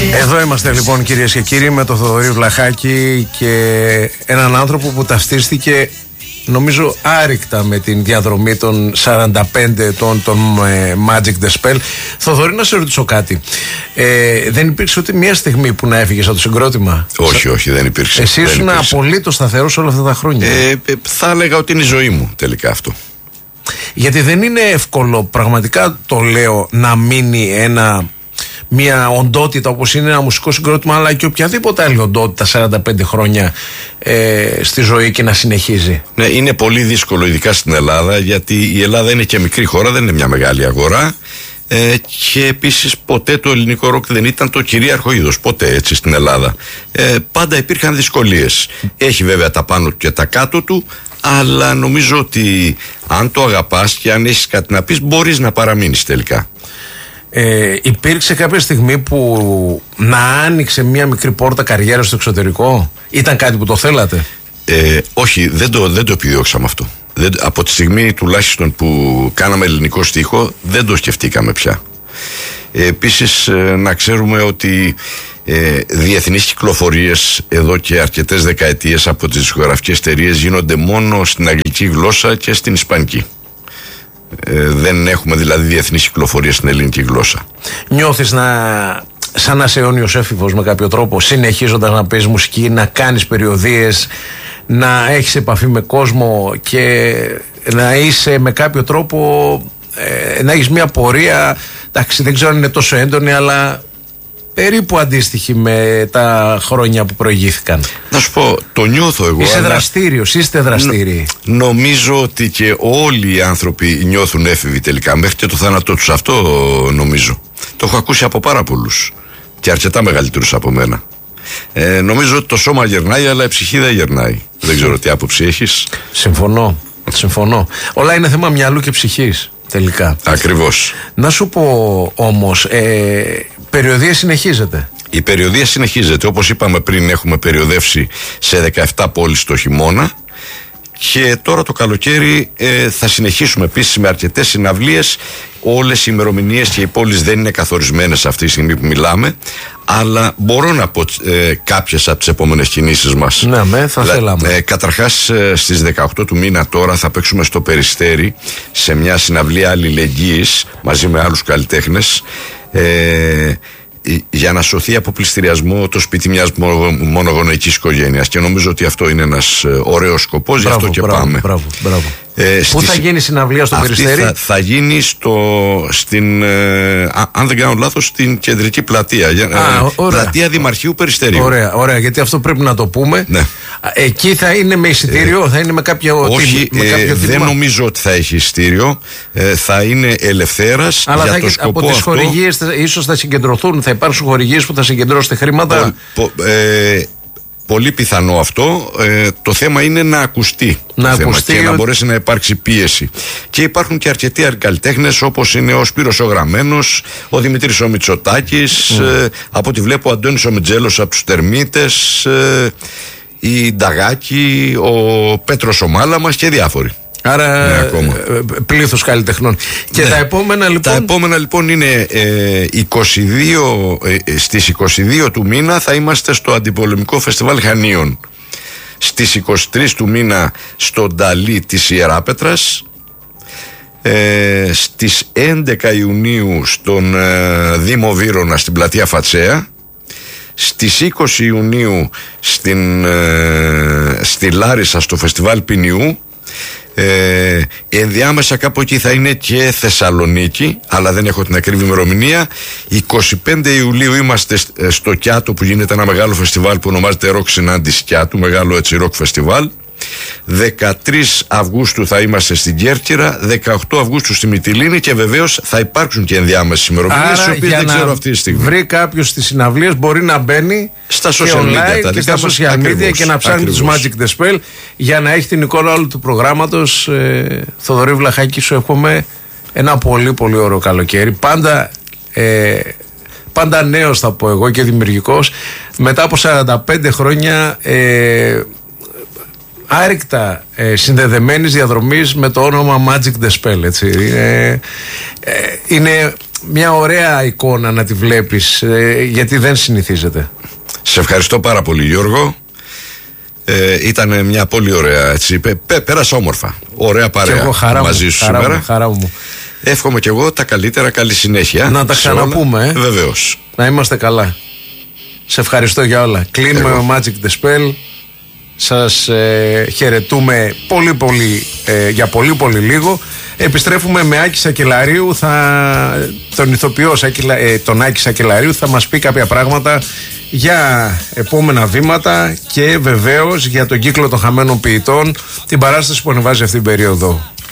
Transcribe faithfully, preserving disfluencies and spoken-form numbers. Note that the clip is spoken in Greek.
Εδώ είμαστε λοιπόν, κυρίες και κύριοι, με τον Θοδωρή Βλαχάκη και έναν άνθρωπο που ταυτίστηκε νομίζω άρρηκτα με την διαδρομή των σαράντα πέντε ετών των ε, Magic the Spell. Θοδωρή, να σε ρωτήσω κάτι. Ε, δεν υπήρξε ούτε μία στιγμή που να έφυγες από το συγκρότημα? Όχι, όχι, δεν υπήρξε. Εσύ ήσουν απολύτως σταθερός όλα αυτά τα χρόνια. Ε, ε, θα έλεγα ότι είναι η ζωή μου τελικά αυτό. Γιατί δεν είναι εύκολο, πραγματικά το λέω, να μείνει ένα, μια οντότητα όπως είναι ένα μουσικό συγκρότημα, αλλά και οποιαδήποτε άλλη οντότητα σαράντα πέντε χρόνια ε, στη ζωή και να συνεχίζει. Ναι, είναι πολύ δύσκολο, ειδικά στην Ελλάδα, γιατί η Ελλάδα είναι και μικρή χώρα, δεν είναι μια μεγάλη αγορά. Ε, και επίσης ποτέ το ελληνικό ροκ δεν ήταν το κυρίαρχο είδος, ποτέ έτσι στην Ελλάδα. Ε, πάντα υπήρχαν δυσκολίες. Έχει βέβαια τα πάνω του και τα κάτω του, αλλά νομίζω ότι αν το αγαπάς και αν έχεις κάτι να πεις, μπορείς να παραμείνεις τελικά. Ε, υπήρξε κάποια στιγμή που να άνοιξε μια μικρή πόρτα καριέρα στο εξωτερικό? Ήταν κάτι που το θέλατε? Ε, όχι, δεν το, δεν το επιδιώξαμε αυτό. Δεν, από τη στιγμή τουλάχιστον που κάναμε ελληνικό στίχο, δεν το σκεφτήκαμε πια. Ε, επίσης ε, να ξέρουμε ότι ε, διεθνείς κυκλοφορίες εδώ και αρκετές δεκαετίες από τις δισκογραφικές εταιρείες γίνονται μόνο στην αγγλική γλώσσα και στην ισπανική. Ε, δεν έχουμε δηλαδή διεθνείς κυκλοφορίες στην ελληνική γλώσσα. Νιώθεις να, σαν να είσαι αιώνιος έφηβος με κάποιο τρόπο, συνεχίζοντας να παίζεις μουσική, να κάνεις περιοδίες, να έχεις επαφή με κόσμο και να είσαι με κάποιο τρόπο, ε, να έχεις μια πορεία, εντάξει, δεν ξέρω αν είναι τόσο έντονη, αλλά περίπου αντίστοιχη με τα χρόνια που προηγήθηκαν? Να σου πω, το νιώθω εγώ. Είσαι αλλά... δραστήριος, είστε δραστήριοι. Νο, νομίζω ότι και όλοι οι άνθρωποι νιώθουν έφηβοι τελικά, μέχρι και το θάνατό τους. Αυτό νομίζω. Το έχω ακούσει από πάρα πολλούς και αρκετά μεγαλύτερους από μένα. Ε, νομίζω ότι το σώμα γερνάει, αλλά η ψυχή δεν γερνάει. Δεν ξέρω τι άποψη έχεις. Συμφωνώ. Συμφωνώ. Όλα είναι θέμα μυαλού και ψυχής τελικά. Ακριβώς. Να σου πω όμως, ε, περιοδία συνεχίζεται? Η περιοδία συνεχίζεται. Όπως είπαμε πριν, έχουμε περιοδεύσει σε δεκαεπτά πόλεις το χειμώνα. Και τώρα το καλοκαίρι ε, θα συνεχίσουμε επίσης με αρκετές συναυλίες. Όλες οι ημερομηνίες και οι πόλεις δεν είναι καθορισμένες αυτή τη στιγμή που μιλάμε, αλλά μπορώ να πω ε, κάποιες από τις επόμενες κινήσεις μας. Ναι, με, θα Λα, θέλαμε. Ε, καταρχάς ε, στις δεκαοκτώ του μήνα τώρα θα παίξουμε στο Περιστέρι σε μια συναυλία αλληλεγγύης μαζί με άλλους καλλιτέχνες. Ε, για να σωθεί από πληστηριασμό το σπίτι μιας μονογονεϊκής οικογένειας. Και νομίζω ότι αυτό είναι ένας ωραίος σκοπός, γι' αυτό και μπράβο, πάμε. Μπράβο, μπράβο. Ε, Πού στις... θα γίνει η συναυλία στο Περιστέρι? Θα, θα γίνει στο, στην, ε, αν δεν κάνω λάθος, στην κεντρική πλατεία. Α, ε, πλατεία Δημαρχείου Περιστέριου. Ωραία, ωραία, γιατί αυτό πρέπει να το πούμε. Ναι. Εκεί θα είναι με εισιτήριο, ε, θα είναι με κάποιο όχι, με κάποιο ε, δεν νομίζω ότι θα έχει εισιτήριο. Ε, θα είναι ελευθέρας. Αλλά για θα το έχει, σκοπό από τις αυτό, χορηγίες ίσως θα συγκεντρωθούν, θα υπάρξουν χορηγίες που θα συγκεντρώσετε χρήματα. Πο, πο, ε, Πολύ πιθανό αυτό. Ε, το θέμα είναι να ακουστεί, να το ακουστεί θέμα, και ο... να μπορέσει να υπάρξει πίεση. Και υπάρχουν και αρκετοί καλλιτέχνες, όπως είναι ο Σπύρος ο Γραμμένος, ο Δημήτρης ο Μητσοτάκης, mm. ε, από ό,τι βλέπω ο Αντώνης ο Μιτζέλος από τους Τερμίτες, ε, η Νταγάκη, ο Πέτρος ο Μάλαμας και διάφοροι. Άρα ναι, πλήθος καλλιτεχνών. Και ναι. τα επόμενα λοιπόν. Τα επόμενα λοιπόν είναι ε, είκοσι δύο, ε, στις είκοσι δύο του μήνα θα είμαστε στο Αντιπολεμικό Φεστιβάλ Χανίων. Στις είκοσι τρεις του μήνα στο Νταλί της Ιεράπετρας. Ε, στις έντεκα Ιουνίου στον ε, Δήμο Βύρωνα στην πλατεία Φατσέα. Στις είκοσι Ιουνίου στην, ε, στη Λάρισα στο Φεστιβάλ Ποινιού. Ε, ενδιάμεσα κάπου εκεί θα είναι και Θεσσαλονίκη, αλλά δεν έχω την ακριβή ημερομηνία. είκοσι πέντε Ιουλίου είμαστε στο Κιάτο, που γίνεται ένα μεγάλο φεστιβάλ που ονομάζεται Rock Συνάντηση Κιάτου, μεγάλο έτσι rock φεστιβάλ. δεκατρείς Αυγούστου θα είμαστε στην Κέρκυρα, δεκαοκτώ Αυγούστου στη Μυτιλήνη, και βεβαίως θα υπάρξουν και ενδιάμεσες ημερομηνίες, τις οποίες δεν ξέρω αυτή τη στιγμή. Βρει κάποιος στις συναυλίες μπορεί να μπαίνει στα social media, και, και στα social media ακριβώς, και να ψάχνει τους Magic the Spell για να έχει την εικόνα όλου του προγράμματος. ε, Θοδωρή Βλαχάκη, σου εύχομαι ένα πολύ πολύ ωραίο καλοκαίρι. Πάντα ε, πάντα νέος θα πω εγώ και δημιουργικός. Μετά από σαράντα πέντε χρόνια ε, άρρηκτα ε, συνδεδεμένης διαδρομής με το όνομα Magic the Spell, έτσι. Ε, ε, είναι μια ωραία εικόνα να τη βλέπεις, ε, γιατί δεν συνηθίζεται. Σε ευχαριστώ πάρα πολύ, Γιώργο. Ε, ήταν μια πολύ ωραία, έτσι, πέ, πέ, πέρασα όμορφα. Ωραία παρέα εγώ, χαρά μαζί μου, σου χαρά σήμερα. Μου, χαρά μου. Εύχομαι και εγώ τα καλύτερα, καλή συνέχεια. Να τα ξαναπούμε, ε. Βεβαίως. Να είμαστε καλά. Σε ευχαριστώ για όλα. Κλείνουμε εγώ. με Magic the Spell. Σας ε, χαιρετούμε πολύ πολύ ε, για πολύ πολύ λίγο. Επιστρέφουμε με Άκη Σακελαρίου, θα, τον ηθοποιό Σακελα, ε, τον Άκη Σακελαρίου, θα μας πει κάποια πράγματα για επόμενα βήματα και βεβαίως για τον κύκλο των χαμένων ποιητών, την παράσταση που ανεβάζει αυτή την περίοδο.